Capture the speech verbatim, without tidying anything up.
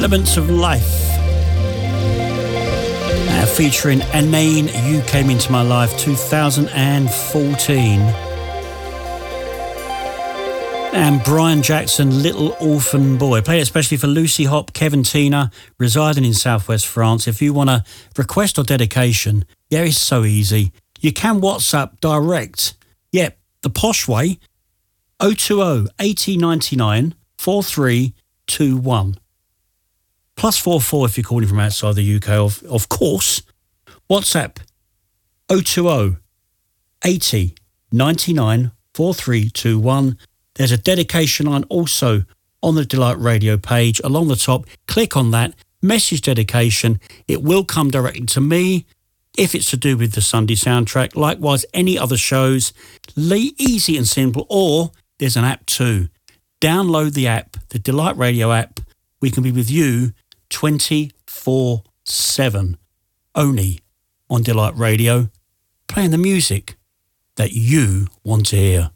Elements of Life. Uh, featuring Anane, You Came Into My Life, two thousand fourteen. And Brian Jackson, Little Orphan Boy. Play it especially for Lucy Hop, Kevin Tina, residing in southwest France. If you want a request or dedication, yeah, it's so easy. You can WhatsApp direct. Yep, the posh way, oh two oh, eighty ninety-nine, forty-three twenty-one. Plus four four if you're calling from outside the U K, of, of course. WhatsApp, oh two oh, eighty ninety-nine, forty-three twenty-one. There's a dedication line also on the Delight Radio page along the top. Click on that, message dedication. It will come directly to me if it's to do with the Sunday soundtrack. Likewise, any other shows, easy and simple. Or there's an app too. Download the app, the Delight Radio app. We can be with you twenty-four seven, only on Delight Radio, playing the music that you want to hear.